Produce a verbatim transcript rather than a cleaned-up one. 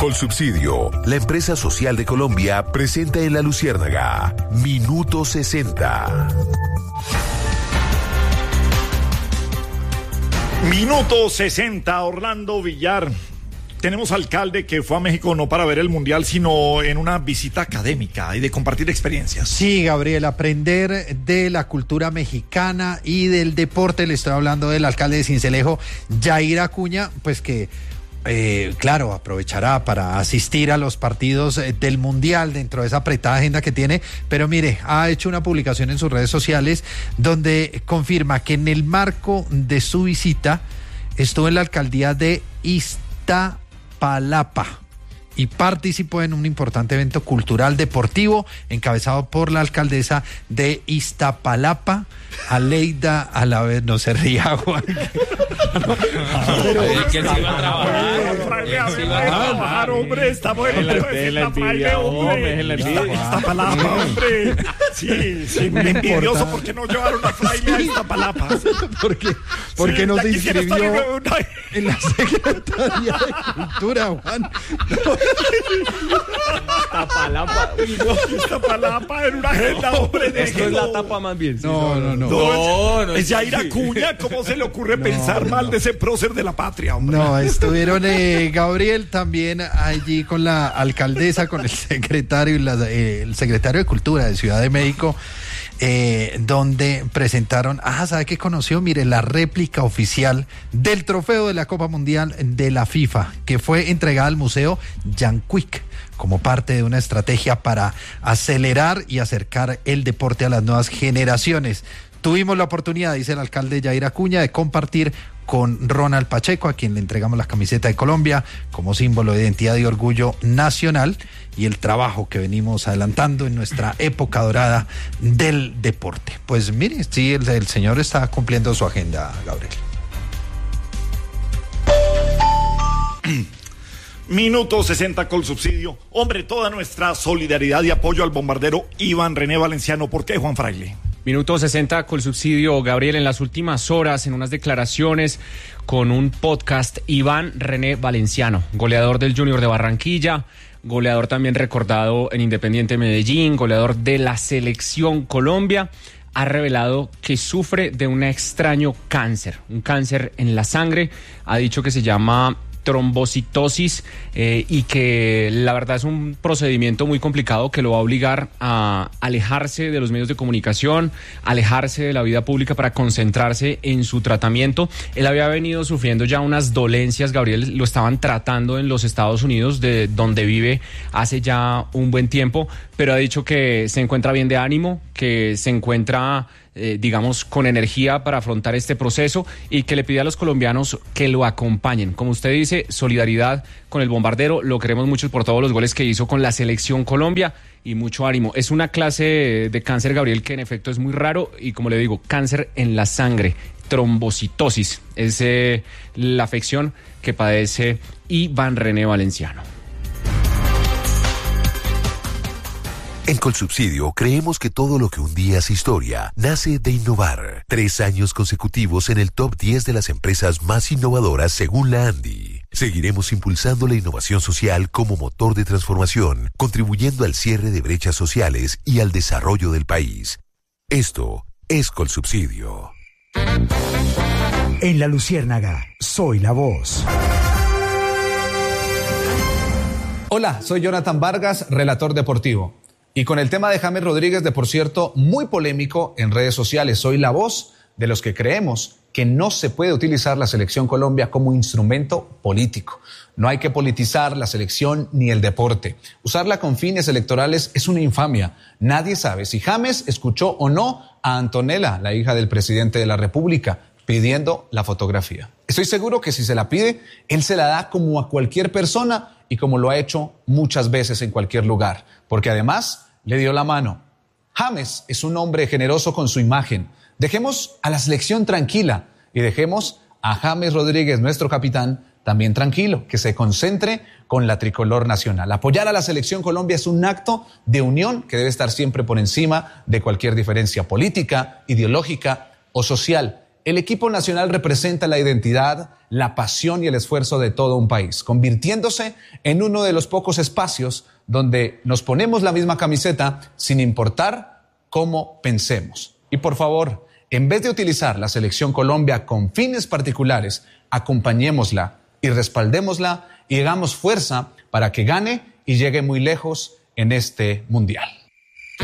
Colsubsidio, la empresa social de Colombia, presenta en La Luciérnaga Minuto sesenta. Minuto sesenta, Orlando Villar. Tenemos alcalde que fue a México no para ver el Mundial, sino en una visita académica y de compartir experiencias. Sí, Gabriel, aprender de la cultura mexicana y del deporte. Le estoy hablando del alcalde de Sincelejo, Yair Acuña, pues que, eh, claro, aprovechará para asistir a los partidos del Mundial dentro de esa apretada agenda que tiene. Pero mire, ha hecho una publicación en sus redes sociales donde confirma que en el marco de su visita estuvo en la alcaldía de Iztapalapa y participó en un importante evento cultural deportivo encabezado por la alcaldesa de Iztapalapa, Aleida Alavés. No se ría, Juan. Pero que se iba a trabajar. Se iba a trabajar, hombre. Estamos en la envidia, hombre. Iztapalapa, hombre. Sí, sí, me envidioso porque no llevaron a Fraile a Iztapalapa. Porque, porque no se inscribió en la Secretaría de Cultura, Juan. Iztapalapa. Iztapalapa en una agenda, hombre. Esto es la tapa más bien. No, no, no. No, no, es Yair Acuña. ¿Cómo se le ocurre no, pensar no. mal de ese prócer de la patria, hombre? No, estuvieron eh, Gabriel también allí con la alcaldesa, con el secretario y la, eh, el secretario de Cultura de Ciudad de México, eh, donde presentaron, ah, ¿sabe qué conoció? Mire, la réplica oficial del trofeo de la Copa Mundial de la FIFA, que fue entregada al Museo Jan Quick como parte de una estrategia para acelerar y acercar el deporte a las nuevas generaciones. Tuvimos la oportunidad, dice el alcalde Yair Acuña, de compartir con Ronald Pacheco, a quien le entregamos la camiseta de Colombia como símbolo de identidad y orgullo nacional, y el trabajo que venimos adelantando en nuestra época dorada del deporte. Pues mire, sí, el, el señor está cumpliendo su agenda, Gabriel. Minuto sesenta Colsubsidio. Hombre, toda nuestra solidaridad y apoyo al bombardero Iván René Valenciano. ¿Por qué, Juan Fraile? Minuto sesenta Colsubsidio, Gabriel. En las últimas horas, en unas declaraciones con un podcast, Iván René Valenciano, goleador del Junior de Barranquilla, goleador también recordado en Independiente Medellín, goleador de la Selección Colombia, ha revelado que sufre de un extraño cáncer, un cáncer en la sangre. Ha dicho que se llama trombocitosis eh, y que la verdad es un procedimiento muy complicado que lo va a obligar a alejarse de los medios de comunicación, alejarse de la vida pública para concentrarse en su tratamiento. Él había venido sufriendo ya unas dolencias, Gabriel, lo estaban tratando en los Estados Unidos, de donde vive hace ya un buen tiempo, pero ha dicho que se encuentra bien de ánimo, que se encuentra Eh, digamos, con energía para afrontar este proceso y que le pide a los colombianos que lo acompañen. Como usted dice, solidaridad con el bombardero, lo queremos mucho por todos los goles que hizo con la Selección Colombia y mucho ánimo. Es una clase de cáncer, Gabriel, que en efecto es muy raro y, como le digo, cáncer en la sangre, trombocitosis, es eh, la afección que padece Iván René Valenciano. En Colsubsidio creemos que todo lo que un día es historia nace de innovar. Tres años consecutivos en el top diez de las empresas más innovadoras según la ANDI. Seguiremos impulsando la innovación social como motor de transformación, contribuyendo al cierre de brechas sociales y al desarrollo del país. Esto es Colsubsidio. En La Luciérnaga, soy la voz. Hola, soy Jonathan Vargas, relator deportivo. Y con el tema de James Rodríguez, de por cierto, muy polémico en redes sociales. Soy la voz de los que creemos que no se puede utilizar la Selección Colombia como instrumento político. No hay que politizar la selección ni el deporte. Usarla con fines electorales es una infamia. Nadie sabe si James escuchó o no a Antonella, la hija del presidente de la República, pidiendo la fotografía. Estoy seguro que si se la pide, él se la da como a cualquier persona y como lo ha hecho muchas veces en cualquier lugar, porque además le dio la mano. James es un hombre generoso con su imagen. Dejemos a la selección tranquila y dejemos a James Rodríguez, nuestro capitán, también tranquilo, que se concentre con la tricolor nacional. Apoyar a la Selección Colombia es un acto de unión que debe estar siempre por encima de cualquier diferencia política, ideológica o social. el equipo nacional representa la identidad, la pasión y el esfuerzo de todo un país, convirtiéndose en uno de los pocos espacios donde nos ponemos la misma camiseta sin importar cómo pensemos. Y por favor, en vez de utilizar la Selección Colombia con fines particulares, acompañémosla y respaldémosla y hagamos fuerza para que gane y llegue muy lejos en este mundial.